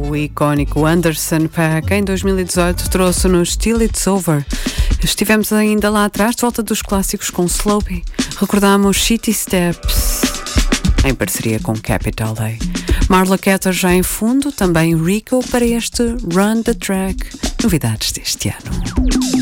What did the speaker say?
O icónico Anderson .Paak em 2018 trouxe-nos Till It's Over. Estivemos ainda lá atrás, de volta dos clássicos com Slopey. Recordámos City Steps, em parceria com Capital A. Marla Ketter já em fundo, também Rico para este Run the Track. Novidades deste ano.